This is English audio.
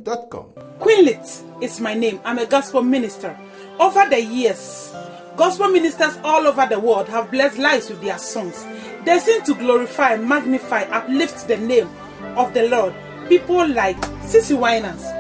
gmail.com. Queenlit is my name. I'm a gospel minister. Over the years, gospel ministers all over the world have blessed lives with their songs. They sing to glorify, magnify, uplift the name of the Lord. People like Sissy Winans,